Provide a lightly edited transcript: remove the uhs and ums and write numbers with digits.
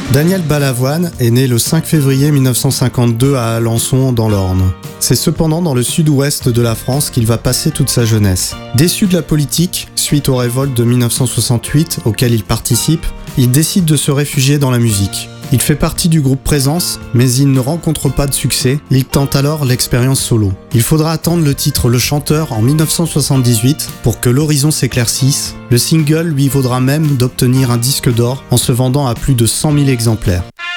Daniel Balavoine est né le 5 février 1952 à Alençon, dans l'Orne. C'est cependant dans le sud-ouest de la France qu'il va passer toute sa jeunesse. Déçu de la politique, suite aux révoltes de 1968 auxquelles il participe, il décide de se réfugier dans la musique. Il fait partie du groupe Présence, mais il ne rencontre pas de succès. Il tente alors l'expérience solo. Il faudra attendre le titre Le Chanteur en 1978 pour que l'horizon s'éclaircisse. Le single lui vaudra même d'obtenir un disque d'or en se vendant à plus de 100 000 exemplaires.